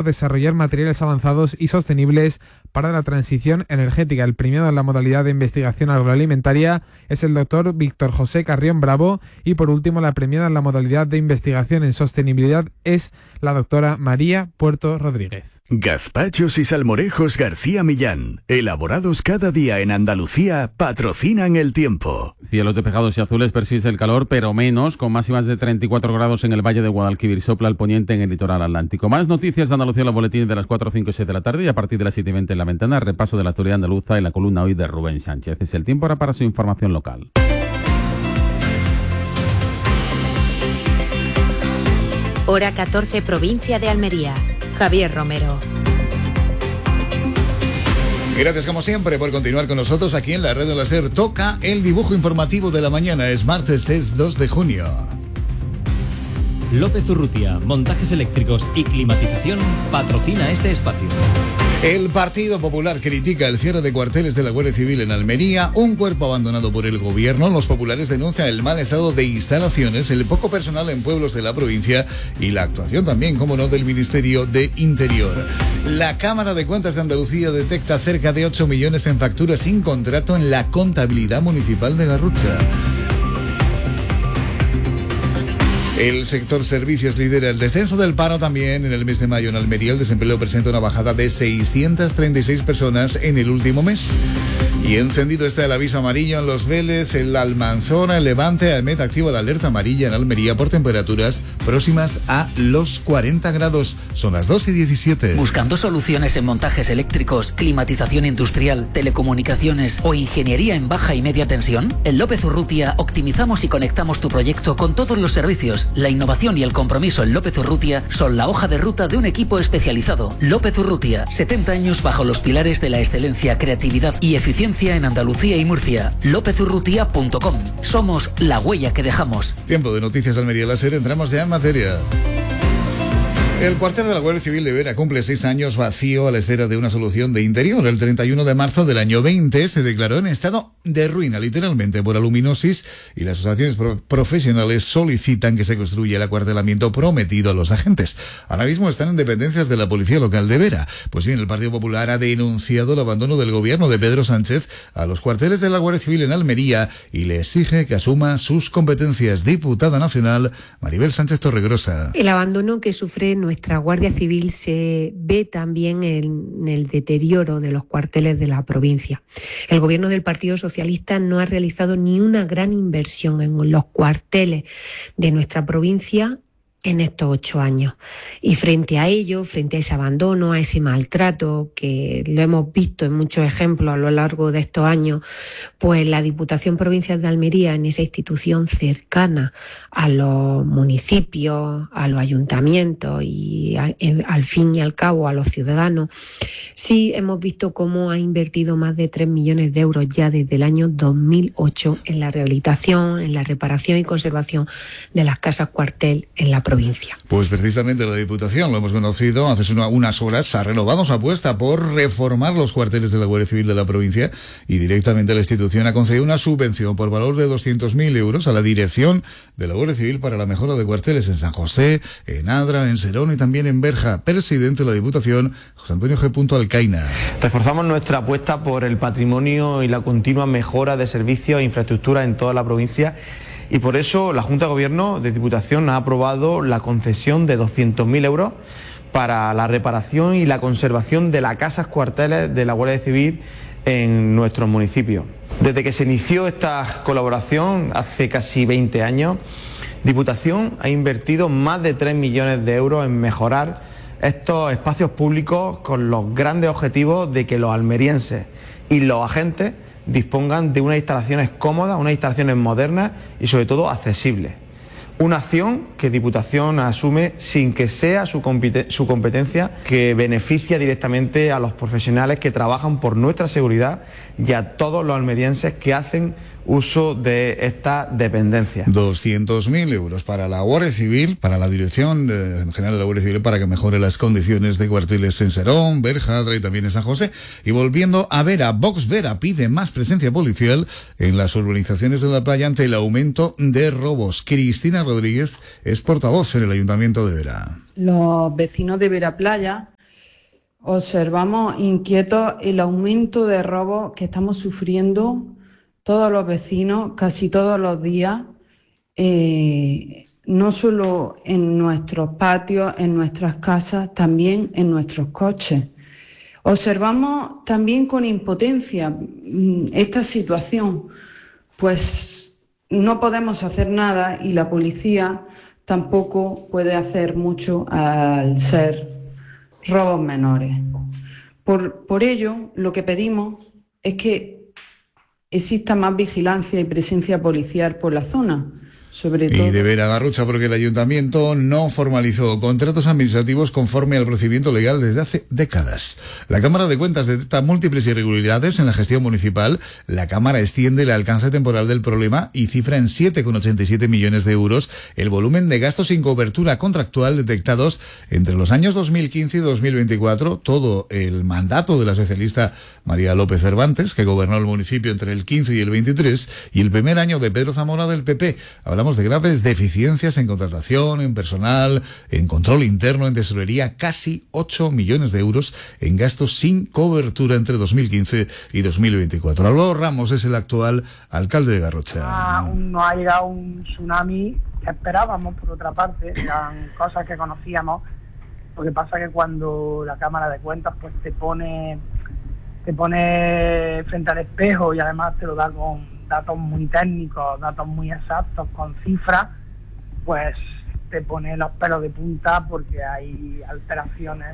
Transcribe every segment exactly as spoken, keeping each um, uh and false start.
desarrollar materiales avanzados y sostenibles para la transición energética. El premiado en la modalidad de investigación agroalimentaria es el doctor Víctor José Carrión Bravo y por último la premiada en la modalidad de investigación en sostenibilidad es la doctora María Puerto Rodríguez. Gazpachos y salmorejos García Millán, elaborados cada día en Andalucía, patrocinan el tiempo. Cielos despejados y azules, persiste el calor, pero menos, con máximas de treinta y cuatro grados en el Valle de Guadalquivir, sopla al poniente en el litoral atlántico. Más noticias de Andalucía en los boletines de las cuatro, cinco y seis de la tarde y a partir de las siete y veinte en la ventana, repaso de la actualidad andaluza en la columna hoy de Rubén Sánchez. Es el tiempo ahora para su información local. Hora catorce, provincia de Almería. Javier Romero. Gracias como siempre por continuar con nosotros aquí en la Red de la SER. Toca el dibujo informativo de la mañana. Es martes, es dos de junio. López Urrutia, montajes eléctricos y climatización, patrocina este espacio. El Partido Popular critica el cierre de cuarteles de la Guardia Civil en Almería, un cuerpo abandonado por el gobierno. Los populares denuncian el mal estado de instalaciones, el poco personal en pueblos de la provincia y la actuación también, como no, del Ministerio de Interior. La Cámara de Cuentas de Andalucía detecta cerca de ocho millones en facturas sin contrato en la contabilidad municipal de Garrucha. El sector servicios lidera el descenso del paro también en el mes de mayo. En Almería el desempleo presenta una bajada de seiscientas treinta y seis personas en el último mes. Y encendido está el aviso amarillo en Los Vélez, el Almanzora, el Levante. AEMET activa la alerta amarilla en Almería por temperaturas próximas a los cuarenta grados. Son las dos y diecisiete. ¿Buscando soluciones en montajes eléctricos, climatización industrial, telecomunicaciones o ingeniería en baja y media tensión? En López Urrutia optimizamos y conectamos tu proyecto con todos los servicios. La innovación y el compromiso en López Urrutia son la hoja de ruta de un equipo especializado. López Urrutia, setenta años bajo los pilares de la excelencia, creatividad y eficiencia en Andalucía y Murcia. lópez urrutia punto com. Somos la huella que dejamos. Tiempo de noticias Almería Láser, entramos ya en materia. El cuartel de la Guardia Civil de Vera cumple seis años vacío a la espera de una solución de interior. El treinta y uno de marzo del año veinte se declaró en estado de ruina, literalmente, por aluminosis, y las asociaciones pro- profesionales solicitan que se construya el acuartelamiento prometido a los agentes. Ahora mismo están en dependencias de la Policía Local de Vera. Pues bien, el Partido Popular ha denunciado el abandono del gobierno de Pedro Sánchez a los cuarteles de la Guardia Civil en Almería y le exige que asuma sus competencias. Diputada nacional Maribel Sánchez Torregrosa. El abandono que sufre nuestra Guardia Civil se ve también en el deterioro de los cuarteles de la provincia. El gobierno del Partido Socialista no ha realizado ni una gran inversión en los cuarteles de nuestra provincia en estos ocho años. Y frente a ello, frente a ese abandono, a ese maltrato, que lo hemos visto en muchos ejemplos a lo largo de estos años, pues la Diputación Provincial de Almería, en esa institución cercana a los municipios, a los ayuntamientos y a, eh, al fin y al cabo a los ciudadanos, sí hemos visto cómo ha invertido más de tres millones de euros ya desde el año dos mil ocho en la rehabilitación, en la reparación y conservación de las casas cuartel en la provincia. Pues precisamente la Diputación, lo hemos conocido hace una, unas horas, ha renovado su apuesta por reformar los cuarteles de la Guardia Civil de la provincia y directamente la institución ha concedido una subvención por valor de doscientos mil euros a la dirección de la Guardia Civil para la mejora de cuarteles en San José, en Adra, en Serón y también en Berja. Presidente de la Diputación, José Antonio G. Alcaina. Reforzamos nuestra apuesta por el patrimonio y la continua mejora de servicios e infraestructura en toda la provincia. Y por eso la Junta de Gobierno de Diputación ha aprobado la concesión de doscientos mil euros para la reparación y la conservación de las casas cuarteles de la Guardia Civil en nuestros municipios. Desde que se inició esta colaboración hace casi veinte años, Diputación ha invertido más de tres millones de euros en mejorar estos espacios públicos con los grandes objetivos de que los almerienses y los agentes dispongan de unas instalaciones cómodas, unas instalaciones modernas y sobre todo accesibles. Una acción que Diputación asume sin que sea su, competen- su competencia, que beneficia directamente a los profesionales que trabajan por nuestra seguridad y a todos los almerienses que hacen uso de esta dependencia. doscientos mil euros para la Guardia Civil, para la Dirección eh, en general de la Guardia Civil, para que mejore las condiciones de cuarteles en Serón, Berja, Adra y también en San José. Y volviendo a Vera, Vox Vera pide más presencia policial en las urbanizaciones de la playa ante el aumento de robos. Cristina Rodríguez es portavoz en el Ayuntamiento de Vera. Los vecinos de Vera Playa observamos inquietos el aumento de robos que estamos sufriendo todos los vecinos casi todos los días, eh, no solo en nuestros patios, en nuestras casas, también en nuestros coches. Observamos también con impotencia esta situación, pues no podemos hacer nada y la policía tampoco puede hacer mucho al ser robos menores. Por, por ello, lo que pedimos es que exista más vigilancia y presencia policial por la zona. Sobre todo. Y de Vera Garrucha, porque el ayuntamiento no formalizó contratos administrativos conforme al procedimiento legal desde hace décadas. La Cámara de Cuentas detecta múltiples irregularidades en la gestión municipal. La Cámara extiende el alcance temporal del problema y cifra en siete coma ochenta y siete millones de euros el volumen de gastos sin cobertura contractual detectados entre los años dos mil quince y dos mil veinticuatro. Todo el mandato de la socialista María López Cervantes, que gobernó el municipio entre el quince y el veintitrés, y el primer año de Pedro Zamora del P P. Hablamos de graves deficiencias en contratación, en personal, en control interno, en tesorería, casi ocho millones de euros en gastos sin cobertura entre dos mil quince y dos mil veinticuatro. Álvaro Ramos es el actual alcalde de Garrocha. Ah, no ha llegado un tsunami que esperábamos, por otra parte, eran cosas que conocíamos. Lo que pasa que cuando la Cámara de Cuentas pues te pone, te pone frente al espejo y además te lo da con datos muy técnicos, datos muy exactos, con cifras, pues te pone los pelos de punta porque hay alteraciones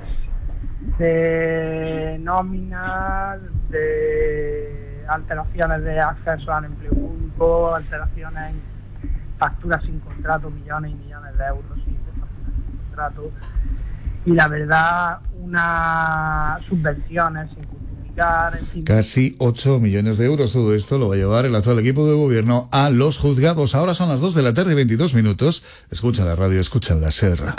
de nóminas, de alteraciones de acceso al empleo público, alteraciones en facturas sin contrato, millones y millones de euros sin facturas sin contrato, y la verdad, unas subvenciones sin justificar. En fin. Casi ocho millones de euros. Todo esto lo va a llevar el actual equipo de gobierno a los juzgados. Ahora son las dos de la tarde y veintidós minutos. Escuchan la radio, escuchan la SER.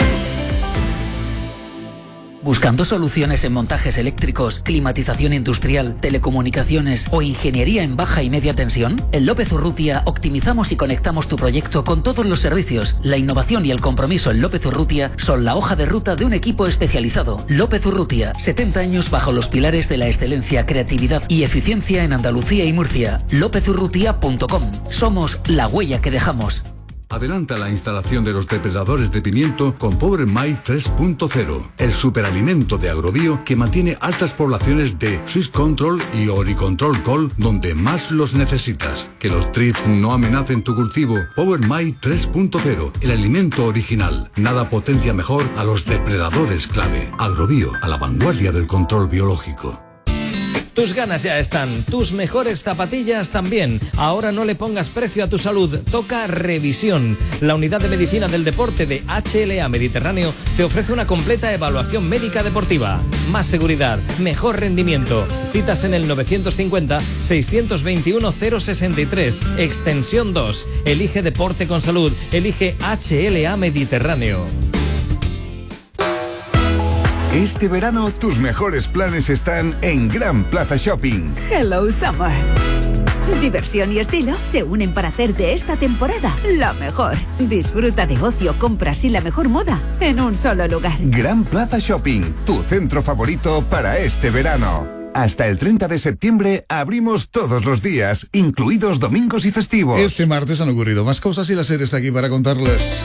¿Buscando soluciones en montajes eléctricos, climatización industrial, telecomunicaciones o ingeniería en baja y media tensión? En López Urrutia optimizamos y conectamos tu proyecto con todos los servicios. La innovación y el compromiso en López Urrutia son la hoja de ruta de un equipo especializado. López Urrutia, setenta años bajo los pilares de la excelencia, creatividad y eficiencia en Andalucía y Murcia. lópez urrutia punto com. Somos la huella que dejamos. Adelanta la instalación de los depredadores de pimiento con Power My tres punto cero, el superalimento de Agrobio que mantiene altas poblaciones de Swiss Control y Oricontrol Col donde más los necesitas. Que los trips no amenacen tu cultivo. Power My tres punto cero, el alimento original. Nada potencia mejor a los depredadores clave. Agrobio, a la vanguardia del control biológico. Tus ganas ya están, tus mejores zapatillas también. Ahora no le pongas precio a tu salud, toca revisión. La unidad de medicina del deporte de H L A Mediterráneo te ofrece una completa evaluación médica deportiva. Más seguridad, mejor rendimiento. Citas en el novecientos cincuenta, seiscientos veintiuno, cero sesenta y tres, extensión dos. Elige deporte con salud, elige H L A Mediterráneo. Este verano tus mejores planes están en Gran Plaza Shopping. Hello Summer. Diversión y estilo se unen para hacer de esta temporada la mejor. Disfruta de ocio, compras y la mejor moda en un solo lugar. Gran Plaza Shopping, tu centro favorito para este verano. Hasta el treinta de septiembre abrimos todos los días, incluidos domingos y festivos. Este martes han ocurrido más cosas y la SER está aquí para contarles.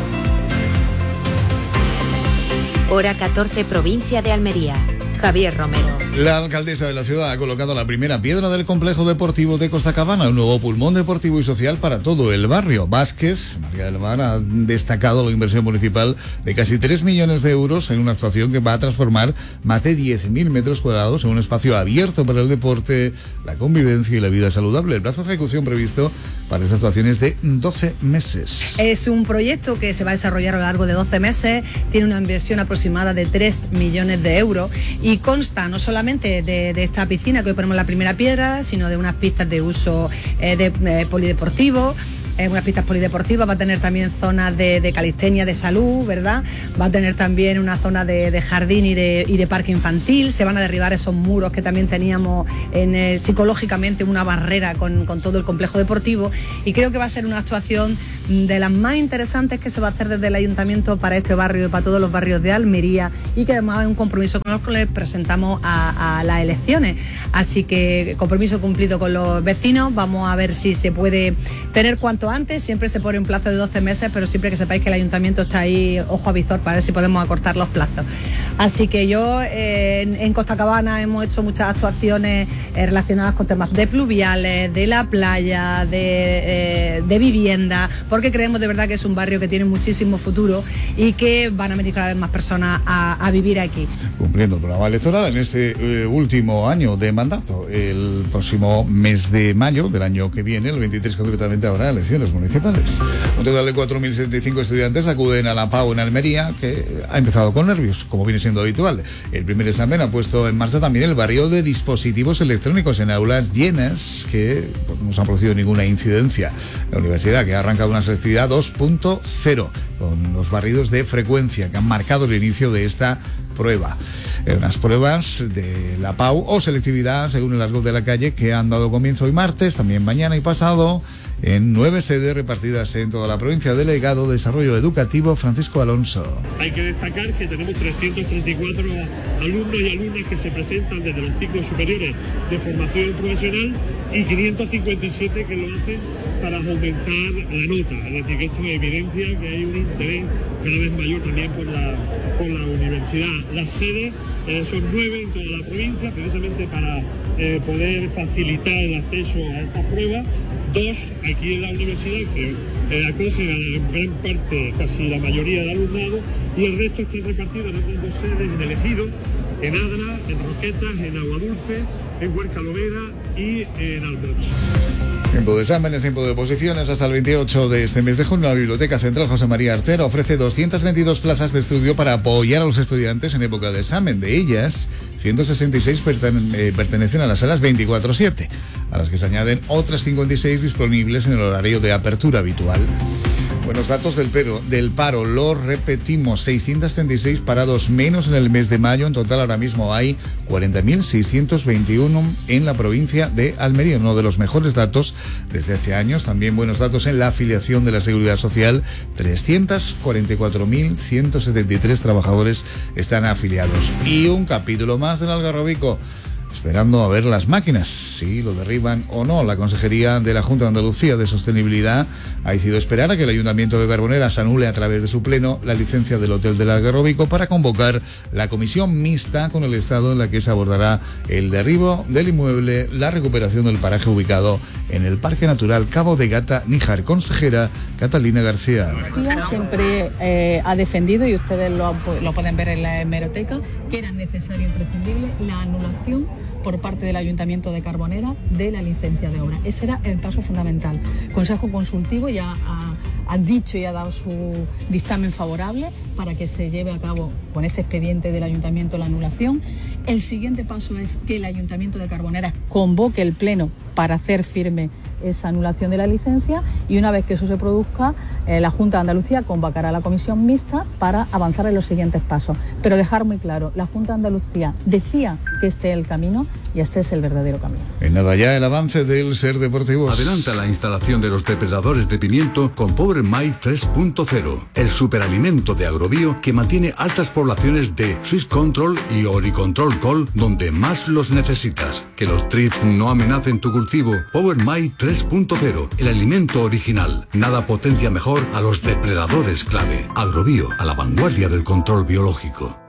Hora catorce, provincia de Almería. Javier Romero. La alcaldesa de la ciudad ha colocado la primera piedra del complejo deportivo de Costa Cabana, un nuevo pulmón deportivo y social para todo el barrio. Vázquez, María del Mar, ha destacado la inversión municipal de casi tres millones de euros en una actuación que va a transformar más de diez mil metros cuadrados en un espacio abierto para el deporte, la convivencia y la vida saludable. El plazo de ejecución previsto para estas actuaciones de doce meses. Es un proyecto que se va a desarrollar a lo largo de doce meses, tiene una inversión aproximada de tres millones de euros y consta no solamente de, de esta piscina que hoy ponemos la primera piedra, sino de unas pistas de uso eh, de, eh, polideportivo, eh, unas pistas polideportivas, va a tener también zonas de, de calistenia, de salud, ¿verdad? Va a tener también una zona de, de jardín y de, y de parque infantil. Se van a derribar esos muros que también teníamos en, eh, psicológicamente una barrera con, con todo el complejo deportivo, y creo que va a ser una actuación de las más interesantes que se va a hacer desde el ayuntamiento para este barrio y para todos los barrios de Almería, y que además es un compromiso con los que les presentamos a, a las elecciones. Así que compromiso cumplido con los vecinos. Vamos a ver si se puede tener cuanto antes. Siempre se pone un plazo de doce meses, pero siempre que sepáis que el ayuntamiento está ahí ojo a visor para ver si podemos acortar los plazos. Así que yo eh, en, en Costacabana hemos hecho muchas actuaciones eh, relacionadas con temas de pluviales, de la playa, de, eh, de vivienda, porque creemos de verdad que es un barrio que tiene muchísimo futuro y que van a venir cada vez más personas a, a vivir aquí. Cumpliendo el programa electoral en este eh, último año de mandato, el próximo mes de mayo del año que viene, el veintitrés concretamente, habrá elecciones municipales. Un total de cuatro mil setenta y cinco estudiantes acuden a la P A U en Almería, que ha empezado con nervios, como viene siendo habitual. El primer examen ha puesto en marcha también el barrio de dispositivos electrónicos en aulas llenas, que pues, no se ha producido ninguna incidencia. La universidad, que ha arrancado una selectividad dos punto cero, con los barridos de frecuencia que han marcado el inicio de esta prueba. Eh, unas pruebas de la P A U o selectividad según el argot de la calle, que han dado comienzo hoy martes, también mañana y pasado, en nueve sedes repartidas en toda la provincia. Delegado de Desarrollo Educativo, Francisco Alonso. Hay que destacar que tenemos trescientos treinta y cuatro alumnos y alumnas que se presentan desde los ciclos superiores de formación profesional y quinientos cincuenta y siete que lo hacen para aumentar la nota. Es decir, que esto evidencia que hay un interés cada vez mayor también por la, por la universidad. Las sedes eh, son nueve en toda la provincia, precisamente para eh, poder facilitar el acceso a estas pruebas. Dos aquí en la universidad, que eh, acogen a la gran parte, casi la mayoría del alumnado, y el resto están repartidos en otras dos sedes, en El Ejido, en Adra, en Roquetas, en Aguadulce, en Huerca Lovera y en Almonte. Tiempo de exámenes, tiempo de oposiciones. Hasta el veintiocho de este mes de junio, la Biblioteca Central José María Artero ofrece doscientas veintidós plazas de estudio para apoyar a los estudiantes en época de examen. De ellas, ciento sesenta y seis pertene- eh, pertenecen a las salas veinticuatro siete, a las que se añaden otras cincuenta y seis disponibles en el horario de apertura habitual. Buenos datos del, pero, del paro, lo repetimos, seiscientos treinta y seis parados menos en el mes de mayo. En total ahora mismo hay cuarenta mil seiscientos veintiuno en la provincia de Almería, uno de los mejores datos desde hace años. También buenos datos en la afiliación de la Seguridad Social, trescientos cuarenta y cuatro mil ciento setenta y tres trabajadores están afiliados. Y un capítulo más del Algarrobico, esperando a ver las máquinas, si lo derriban o no. La Consejería de la Junta de Andalucía de Sostenibilidad ha decidido esperar a que el Ayuntamiento de Carboneras anule a través de su pleno la licencia del Hotel del Algarrobico para convocar la comisión mixta con el Estado, en la que se abordará el derribo del inmueble, la recuperación del paraje ubicado en el Parque Natural Cabo de Gata Níjar. Consejera Catalina García. Siempre eh, ha defendido, y ustedes lo, lo pueden ver en la hemeroteca, que era necesario e imprescindible la anulación por parte del Ayuntamiento de Carbonera de la licencia de obra. Ese era el paso fundamental. El Consejo Consultivo ya ha, ha dicho y ha dado su dictamen favorable para que se lleve a cabo con ese expediente del Ayuntamiento la anulación. El siguiente paso es que el Ayuntamiento de Carbonera convoque el Pleno para hacer firme esa anulación de la licencia, y una vez que eso se produzca, eh, la Junta de Andalucía convocará a la comisión mixta para avanzar en los siguientes pasos. Pero dejar muy claro, la Junta de Andalucía decía que este es el camino y este es el verdadero camino. En nada ya el avance del Ser Deportivos. Adelanta la instalación de los depredadores de pimiento con Power Mite tres punto cero, el superalimento de Agrobio que mantiene altas poblaciones de Swiss Control y Oricontrol Col donde más los necesitas. Que los trips no amenacen tu cultivo. Power Mite tres punto cero, el alimento original. Nada potencia mejor a los depredadores clave. Agrobio, a la vanguardia del control biológico.